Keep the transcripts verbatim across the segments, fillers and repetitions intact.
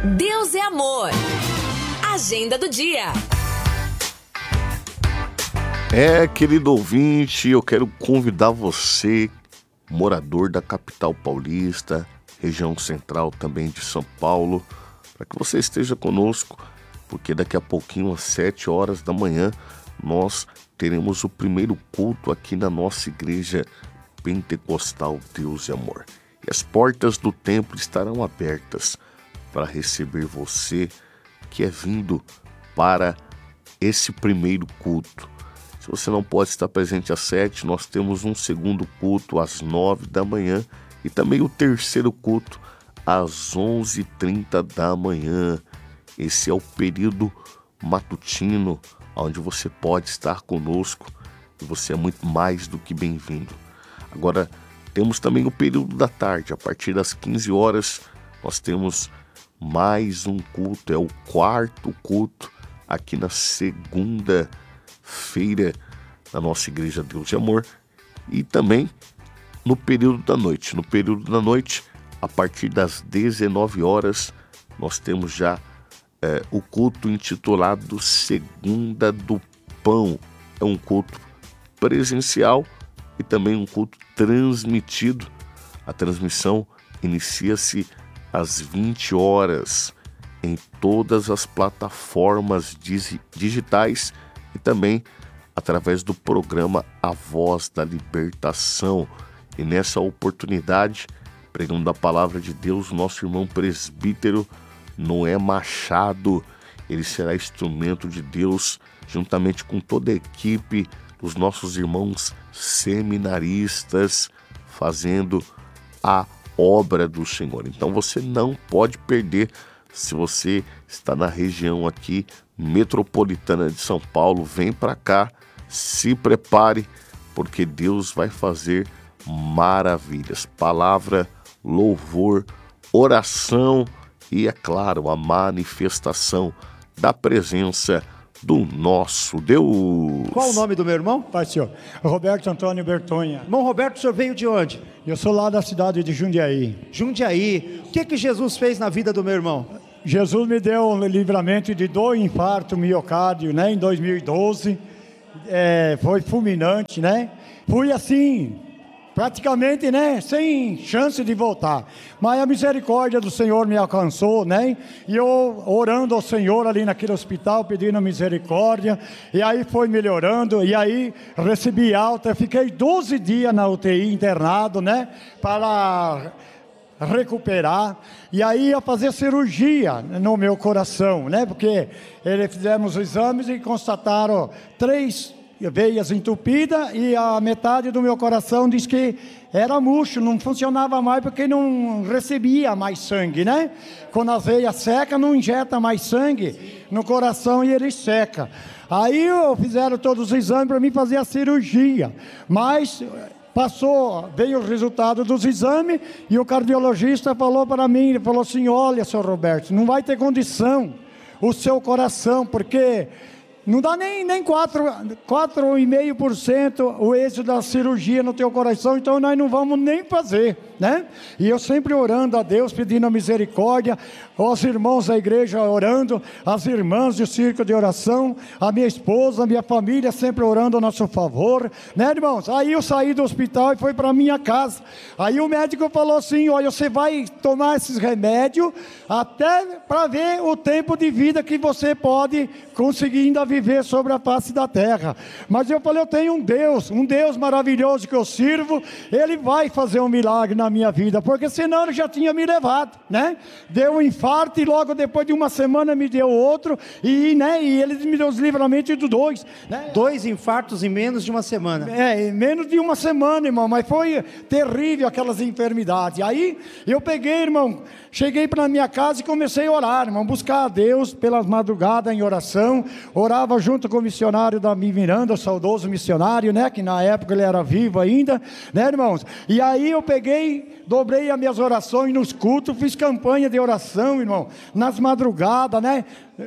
Deus é amor. Agenda do dia. É, querido ouvinte, eu quero convidar você, morador da capital paulista, região central também de São Paulo, para que você esteja conosco, porque daqui a pouquinho, às sete horas da manhã, nós teremos o primeiro culto aqui na nossa igreja pentecostal Deus é Amor. E as portas do templo estarão abertas para receber você que é vindo para esse primeiro culto. Se você não pode estar presente às sete, nós temos um segundo culto às nove da manhã e também o terceiro culto às onze e trinta da manhã. Esse é o período matutino, onde você pode estar conosco e você é muito mais do que bem-vindo. Agora, temos também o período da tarde, a partir das quinze horas, nós temos mais um culto, é o quarto culto aqui na segunda-feira da nossa igreja Deus de Amor, e também no período da noite. No período da noite, a partir das dezenove horas, nós temos já é, o culto intitulado Segunda do Pão. É um culto presencial e também um culto transmitido. A transmissão inicia-se às vinte horas em todas as plataformas digitais e também através do programa A Voz da Libertação. E nessa oportunidade, pregando a palavra de Deus, nosso irmão presbítero Noé Machado, ele será instrumento de Deus, juntamente com toda a equipe dos nossos irmãos seminaristas, fazendo a obra do Senhor. Então você não pode perder. Se você está na região aqui metropolitana de São Paulo, vem para cá, se prepare, porque Deus vai fazer maravilhas. Palavra, louvor, oração e, é claro, a manifestação da presença do nosso Deus. Qual o nome do meu irmão? Pai, senhor. Roberto Antônio Bertonha. Irmão Roberto, o senhor veio de onde? Eu sou lá da cidade de Jundiaí. Jundiaí. O que que Jesus fez na vida do meu irmão? Jesus me deu um livramento de dor e infarto miocárdio, né, em dois mil e doze. É, foi fulminante, né? Fui assim, praticamente, né, sem chance de voltar. Mas a misericórdia do Senhor me alcançou, né? E eu orando ao Senhor ali naquele hospital, pedindo misericórdia. E aí foi melhorando. E aí recebi alta. Fiquei doze dias na U T I internado, né? Para recuperar. E aí ia fazer cirurgia no meu coração, né? Porque eles fizemos os exames e constataram três veias entupidas e a metade do meu coração diz que era murcho, não funcionava mais porque não recebia mais sangue, né? Quando a veia seca, não injeta mais sangue no coração e ele seca. Aí eu fizeram todos os exames para mim fazer a cirurgia, mas passou, veio o resultado dos exames e o cardiologista falou para mim, ele falou assim: olha, senhor Roberto, não vai ter condição o seu coração, porque não dá nem, nem quatro vírgula cinco por cento o êxito da cirurgia no teu coração, então nós não vamos nem fazer, né? E eu sempre orando a Deus, pedindo a misericórdia, os irmãos da igreja orando, as irmãs do círculo de oração, a minha esposa, a minha família sempre orando a nosso favor, né, irmãos? Aí eu saí do hospital e fui para minha casa. Aí o médico falou assim: olha, você vai tomar esses remédios até para ver o tempo de vida que você pode conseguir ainda viver sobre a face da terra. Mas eu falei: eu tenho um Deus, um Deus maravilhoso que eu sirvo, Ele vai fazer um milagre na minha vida, porque senão Ele já tinha me levado, né? Deu um infarto e logo depois de uma semana me deu outro, e, né, e Ele me deu os livramentos de dois, né? Dois infartos em menos de uma semana. É, em menos de uma semana, irmão, mas foi terrível aquelas enfermidades. Aí eu peguei, irmão, cheguei para minha casa e comecei a orar, irmão, buscar a Deus pelas madrugadas em oração. Orava junto com o missionário da Miranda, o saudoso missionário, né, que na época ele era vivo ainda, né, irmãos? E aí eu peguei dobrei, dobrei as minhas orações nos cultos, fiz campanha de oração, irmão, nas madrugadas, né?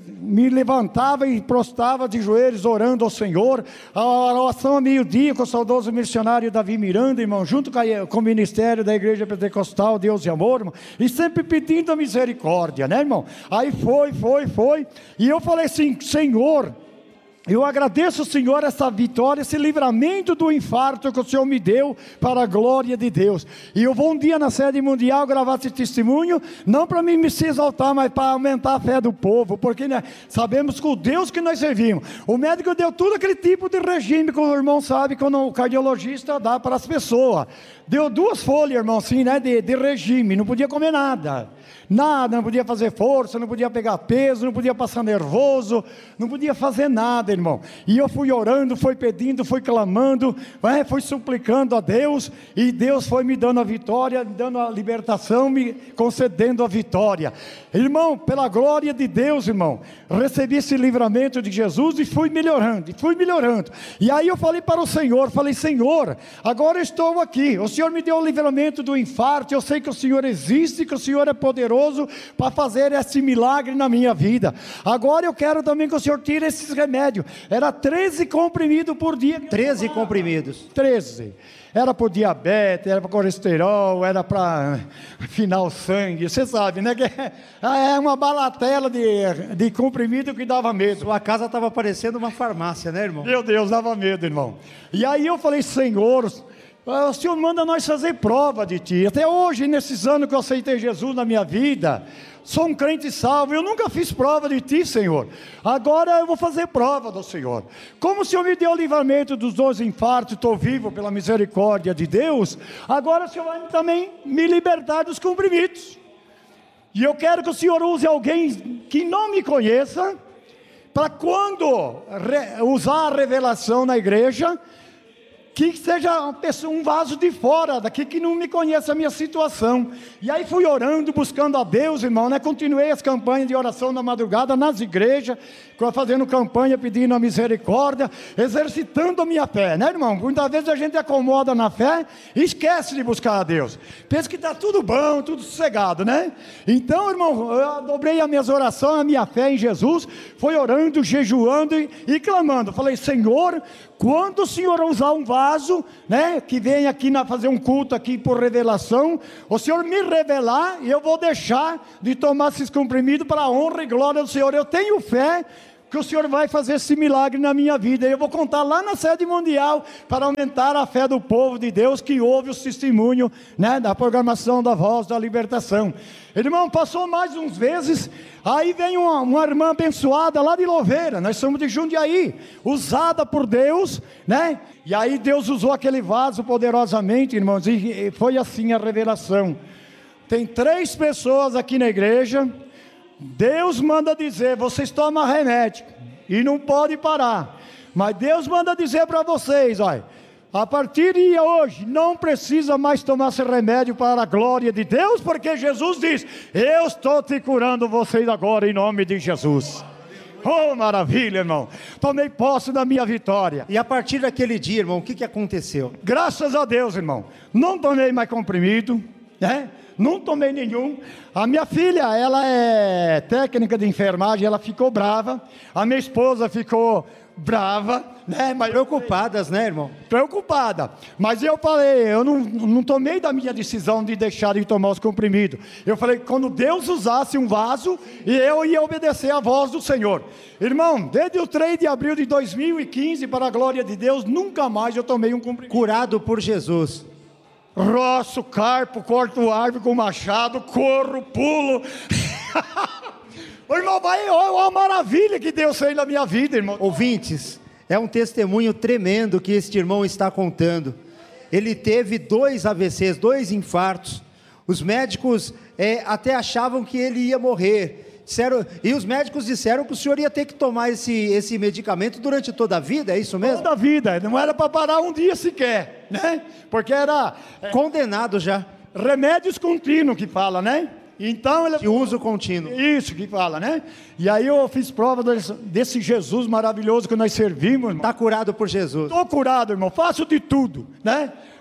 Me levantava e prostrava de joelhos orando ao Senhor. A oração a meio-dia com o saudoso missionário Davi Miranda, irmão, junto com, a, com o ministério da Igreja Pentecostal Deus e Amor, irmão, e sempre pedindo a misericórdia, né, irmão? Aí foi, foi, foi, e eu falei assim: Senhor, eu agradeço, Senhor, essa vitória, esse livramento do infarto que o Senhor me deu para a glória de Deus. E eu vou um dia na sede mundial gravar esse testemunho, não para mim me se exaltar, mas para aumentar a fé do povo, porque, né, sabemos que o Deus que nós servimos, o médico deu tudo aquele tipo de regime que o irmão sabe, quando o cardiologista dá para as pessoas. Deu duas folhas, irmão, assim, né, de, de regime, não podia comer nada. Nada, não podia fazer força, não podia pegar peso, não podia passar nervoso, não podia fazer nada, irmão. E eu fui orando, fui pedindo, fui clamando, é, fui suplicando a Deus, e Deus foi me dando a vitória, me dando a libertação, me concedendo a vitória. Irmão, pela glória de Deus, irmão, recebi esse livramento de Jesus e fui melhorando, e fui melhorando. E aí eu falei para o Senhor, falei: Senhor, agora eu estou aqui, o Senhor me deu o livramento do infarto, eu sei que o Senhor existe, que o Senhor é poderoso para fazer esse milagre na minha vida. Agora eu quero também que o Senhor tire esses remédios. Era treze comprimidos por dia. treze comprimidos. treze. Era para diabetes, era para colesterol, era para afinar o sangue. Você sabe, né? Que é uma balatela de, de comprimido que dava medo. Sua casa estava parecendo uma farmácia, né, irmão? Meu Deus, dava medo, irmão. E aí eu falei: Senhor, o Senhor manda nós fazer prova de Ti. Até hoje, nesses anos que eu aceitei Jesus na minha vida, sou um crente salvo, eu nunca fiz prova de Ti, Senhor. Agora eu vou fazer prova do Senhor. Como o Senhor me deu o livramento dos dois infartos, estou vivo pela misericórdia de Deus, agora o Senhor vai também me libertar dos comprimidos. E eu quero que o Senhor use alguém que não me conheça, para quando re, usar a revelação na igreja, que seja uma pessoa, um vaso de fora, daqui que não me conhece a minha situação. E aí fui orando, buscando a Deus, irmão, né? Continuei as campanhas de oração na madrugada, nas igrejas, fazendo campanha, pedindo a misericórdia, exercitando a minha fé, né, irmão? Muitas vezes a gente acomoda na fé e esquece de buscar a Deus. Pensa que está tudo bom, tudo sossegado, né? Então, irmão, eu dobrei as minhas orações, a minha fé em Jesus, fui orando, jejuando e, e clamando. Falei: Senhor, quando o Senhor usar um vaso, né, que vem aqui na, fazer um culto aqui por revelação, o Senhor me revelar, e eu vou deixar de tomar esses comprimidos para a honra e glória do Senhor. Eu tenho fé que o Senhor vai fazer esse milagre na minha vida. Eu vou contar lá na sede mundial para aumentar a fé do povo de Deus que ouve os testemunhos, né, da programação da Voz da Libertação. Irmão, passou mais uns vezes, aí vem uma, uma irmã abençoada lá de Louveira, nós somos de Jundiaí, usada por Deus, né? E aí Deus usou aquele vaso poderosamente, irmãos, e foi assim a revelação. Tem três pessoas aqui na igreja. Deus manda dizer: vocês tomam remédio e não pode parar, mas Deus manda dizer para vocês: olha, a partir de hoje não precisa mais tomar esse remédio para a glória de Deus, porque Jesus diz: eu estou te curando vocês agora em nome de Jesus. Oh, maravilha, irmão, tomei posse da minha vitória. E a partir daquele dia, irmão, o que, que aconteceu? Graças a Deus, irmão, não tomei mais comprimido, né? Não tomei nenhum. A minha filha, ela é técnica de enfermagem, ela ficou brava. A minha esposa ficou brava, né? Mas Preocupadas, né, irmão? Preocupada. Mas eu falei, eu não, não tomei da minha decisão de deixar de tomar os comprimidos. Eu falei, quando Deus usasse um vaso, eu ia obedecer à voz do Senhor. Irmão, desde o três de abril de dois mil e quinze, para a glória de Deus, nunca mais eu tomei um comprimido. Curado por Jesus. Roço, carpo, corto árvore com machado, corro, pulo. Ô, irmão, vai, olha a maravilha que Deus fez na minha vida, irmão. Ouvintes, é um testemunho tremendo que este irmão está contando. Ele teve dois A V Cs, dois infartos. Os médicos é, até achavam que ele ia morrer. Disseram, e os médicos disseram que o senhor ia ter que tomar esse, esse medicamento durante toda a vida, é isso mesmo? Toda a vida, não era para parar um dia sequer, né? Porque era... É, condenado já. Remédios contínuos que fala, né? Então ele... De uso contínuo. Isso que fala, né? E aí eu fiz prova desse, desse Jesus maravilhoso que nós servimos, irmão. Está curado por Jesus. Estou curado, irmão, faço de tudo, né?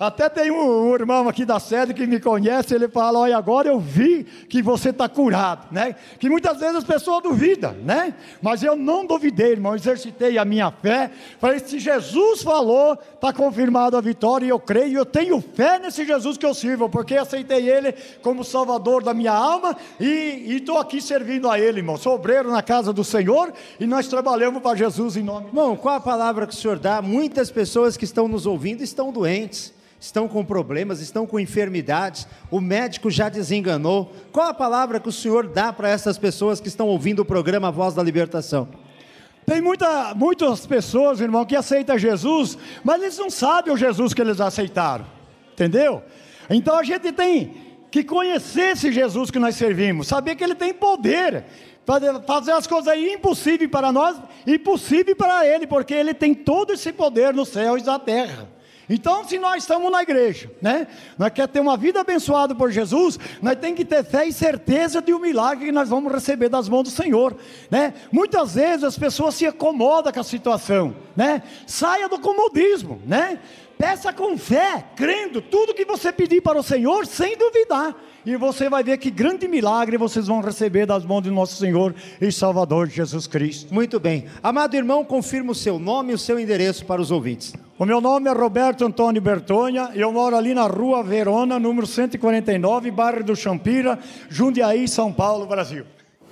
Até tem um, um irmão aqui da sede que me conhece, ele fala, olha, agora eu vi que você está curado, né? Que muitas vezes as pessoas duvidam, né? Mas eu não duvidei, irmão, exercitei a minha fé. Falei, se Jesus falou, está confirmada a vitória, e eu creio, eu tenho fé nesse Jesus que eu sirvo, porque aceitei Ele como Salvador da minha alma, e estou aqui servindo a Ele, irmão. Sou obreiro na casa do Senhor, e nós trabalhamos para Jesus em nome de Irmão, qual a palavra que o senhor dá? Muitas pessoas que estão nos ouvindo estão doentes, estão com problemas, estão com enfermidades, o médico já desenganou. Qual a palavra que o senhor dá para essas pessoas que estão ouvindo o programa Voz da Libertação? Tem muita, muitas pessoas, irmão, que aceitam Jesus, mas eles não sabem o Jesus que eles aceitaram, entendeu? Então a gente tem que conhecer esse Jesus que nós servimos, saber que Ele tem poder, fazer as coisas impossíveis para nós e possível para Ele, porque Ele tem todo esse poder nos céus e na terra. Então, se nós estamos na igreja, né? Nós queremos ter uma vida abençoada por Jesus, nós temos que ter fé e certeza de um milagre que nós vamos receber das mãos do Senhor, né? Muitas vezes as pessoas se acomodam com a situação, né? Saia do comodismo, né? Peça com fé, crendo, tudo que você pedir para o Senhor, sem duvidar, e você vai ver que grande milagre vocês vão receber das mãos do nosso Senhor e Salvador Jesus Cristo. Muito bem. Amado irmão, confirma o seu nome e o seu endereço para os ouvintes. O meu nome é Roberto Antônio Bertonha, eu moro ali na Rua Verona, número cento e quarenta e nove, bairro do Champira, Jundiaí, São Paulo, Brasil.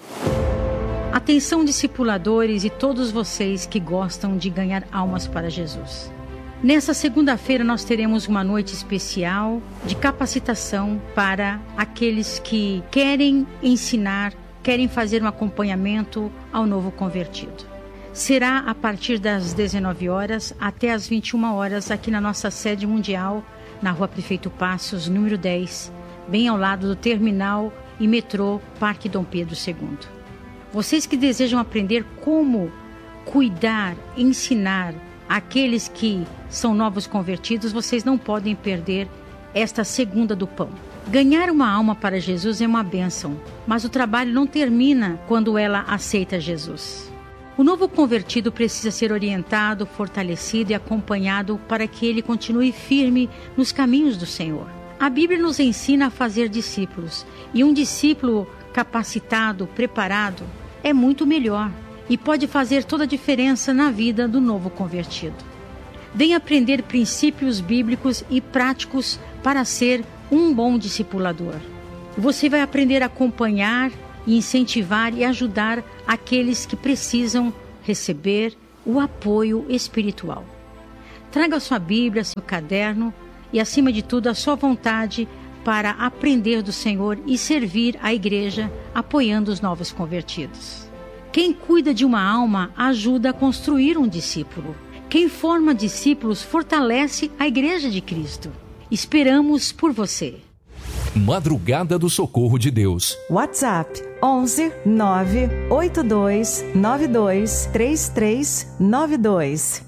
Atenção, discipuladores e todos vocês que gostam de ganhar almas para Jesus. Nessa segunda-feira nós teremos uma noite especial de capacitação para aqueles que querem ensinar, querem fazer um acompanhamento ao novo convertido. Será a partir das dezenove horas até as vinte e uma horas aqui na nossa sede mundial, na Rua Prefeito Passos, número dez, bem ao lado do terminal e metrô Parque Dom Pedro segundo. Vocês que desejam aprender como cuidar, ensinar aqueles que são novos convertidos, vocês não podem perder esta segunda do pão. Ganhar uma alma para Jesus é uma bênção, mas o trabalho não termina quando ela aceita Jesus. O novo convertido precisa ser orientado, fortalecido e acompanhado para que ele continue firme nos caminhos do Senhor. A Bíblia nos ensina a fazer discípulos, e um discípulo capacitado, preparado, é muito melhor e pode fazer toda a diferença na vida do novo convertido. Venha aprender princípios bíblicos e práticos para ser um bom discipulador. Você vai aprender a acompanhar, incentivar e ajudar aqueles que precisam receber o apoio espiritual. Traga sua Bíblia, seu caderno e, acima de tudo, a sua vontade para aprender do Senhor e servir a igreja apoiando os novos convertidos. Quem cuida de uma alma ajuda a construir um discípulo. Quem forma discípulos fortalece a igreja de Cristo. Esperamos por você. Madrugada do Socorro de Deus. WhatsApp onze nove oito dois nove dois três três nove dois.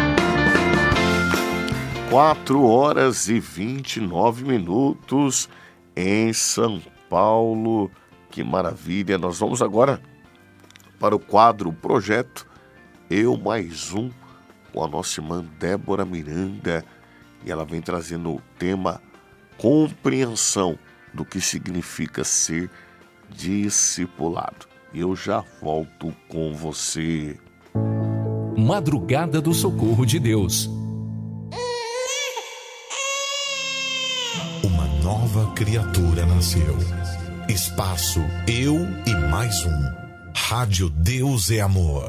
quatro horas e vinte e nove minutos em São Paulo. Que maravilha! Nós vamos agora para o quadro Projeto Eu Mais Um, com a nossa irmã Débora Miranda, e ela vem trazendo o tema compreensão do que significa ser discipulado. Eu já volto com você. Madrugada do Socorro de Deus. Uma nova criatura nasceu. Espaço Eu e Mais Um. Rádio Deus é Amor.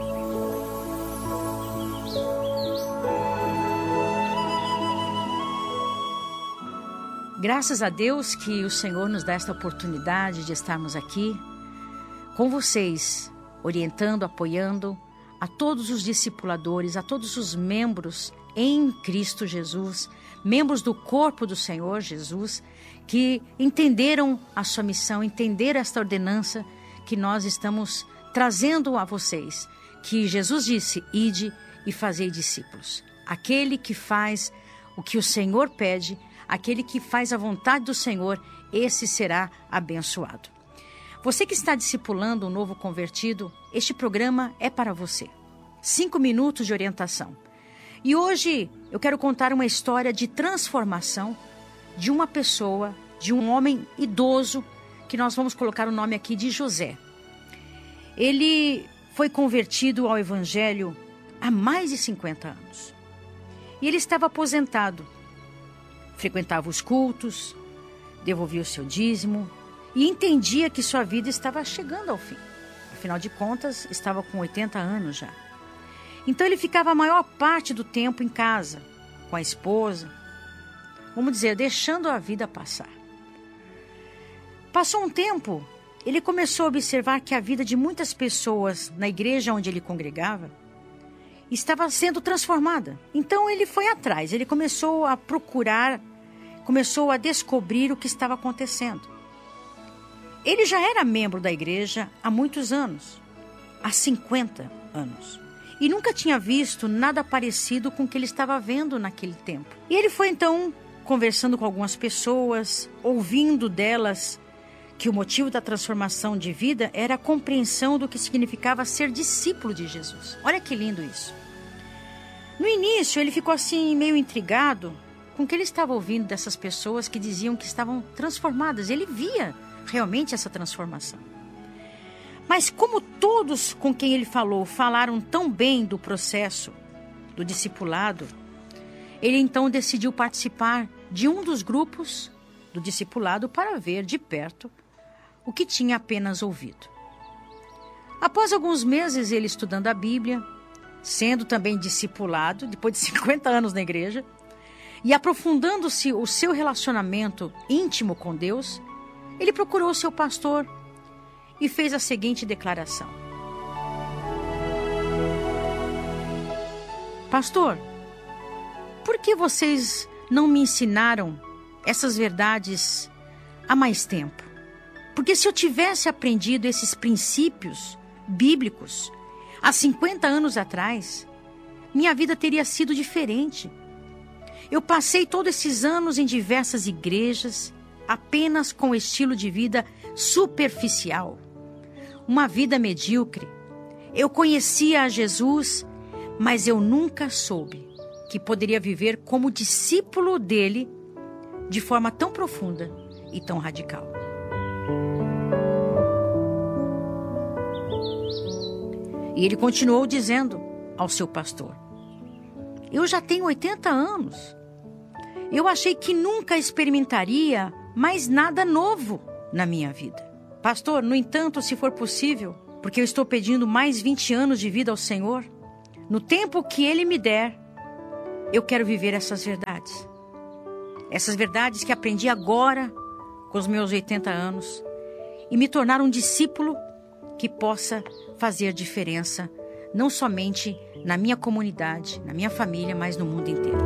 Graças a Deus que o Senhor nos dá esta oportunidade de estarmos aqui com vocês, orientando, apoiando a todos os discipuladores, a todos os membros em Cristo Jesus, membros do corpo do Senhor Jesus, que entenderam a sua missão, entenderam esta ordenança que nós estamos trazendo a vocês, que Jesus disse, ide e fazei discípulos. Aquele que faz o que o Senhor pede, aquele que faz a vontade do Senhor, esse será abençoado. Você que está discipulando um novo convertido, este programa é para você. Cinco minutos de orientação. E hoje eu quero contar uma história de transformação de uma pessoa, de um homem idoso, que nós vamos colocar o nome aqui de José. Ele foi convertido ao Evangelho há mais de cinquenta anos. E ele estava aposentado. Frequentava os cultos, devolvia o seu dízimo e entendia que sua vida estava chegando ao fim. Afinal de contas, estava com oitenta anos já. Então ele ficava a maior parte do tempo em casa, com a esposa, vamos dizer, deixando a vida passar. Passou um tempo, ele começou a observar que a vida de muitas pessoas na igreja onde ele congregava estava sendo transformada. Então ele foi atrás, ele começou a procurar, começou a descobrir o que estava acontecendo. Ele já era membro da igreja há muitos anos, há cinquenta anos. E nunca tinha visto nada parecido com o que ele estava vendo naquele tempo. E ele foi então conversando com algumas pessoas, ouvindo delas que o motivo da transformação de vida era a compreensão do que significava ser discípulo de Jesus. Olha que lindo isso. No início, ele ficou assim meio intrigado com o que ele estava ouvindo dessas pessoas que diziam que estavam transformadas. Ele via realmente essa transformação. Mas como todos com quem ele falou falaram tão bem do processo do discipulado, ele então decidiu participar de um dos grupos do discipulado para ver de perto o que tinha apenas ouvido. Após alguns meses ele estudando a Bíblia, sendo também discipulado, depois de cinquenta anos na igreja, e aprofundando-se o seu relacionamento íntimo com Deus, ele procurou o seu pastor e fez a seguinte declaração: Pastor, por que vocês não me ensinaram essas verdades há mais tempo? Porque se eu tivesse aprendido esses princípios bíblicos há cinquenta anos atrás, minha vida teria sido diferente. Eu passei todos esses anos em diversas igrejas, apenas com estilo de vida superficial, uma vida medíocre. Eu conhecia a Jesus, mas eu nunca soube que poderia viver como discípulo dele de forma tão profunda e tão radical. E ele continuou dizendo ao seu pastor: eu já tenho oitenta anos. Eu achei que nunca experimentaria mais nada novo na minha vida. Pastor, no entanto, se for possível, porque eu estou pedindo mais vinte anos de vida ao Senhor, no tempo que Ele me der, eu quero viver essas verdades. Essas verdades que aprendi agora, com os meus oitenta anos, e me tornar um discípulo que possa fazer diferença, não somente na minha comunidade, na minha família, mas no mundo inteiro.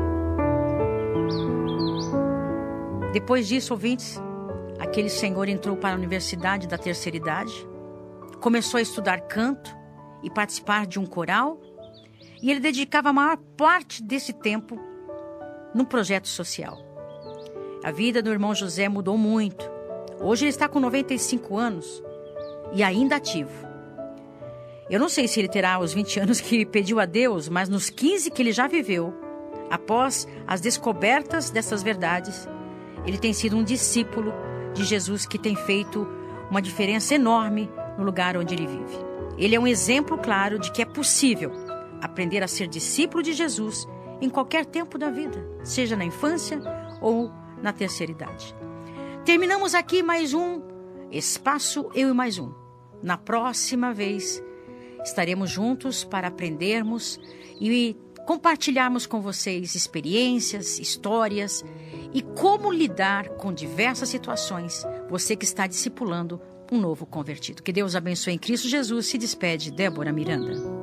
Depois disso, ouvintes, aquele senhor entrou para a Universidade da Terceira Idade, começou a estudar canto e participar de um coral, e ele dedicava a maior parte desse tempo num projeto social. A vida do irmão José mudou muito. Hoje ele está com noventa e cinco anos e ainda ativo. Eu não sei se ele terá os vinte anos que pediu a Deus, mas nos quinze que ele já viveu, após as descobertas dessas verdades, ele tem sido um discípulo de Jesus que tem feito uma diferença enorme no lugar onde ele vive. Ele é um exemplo claro de que é possível aprender a ser discípulo de Jesus em qualquer tempo da vida, seja na infância ou na terceira idade. Terminamos aqui mais um Espaço Eu e Mais Um. Na próxima vez estaremos juntos para aprendermos e compartilharmos com vocês experiências, histórias e como lidar com diversas situações, você que está discipulando um novo convertido. Que Deus abençoe em Cristo Jesus. Se despede Débora Miranda.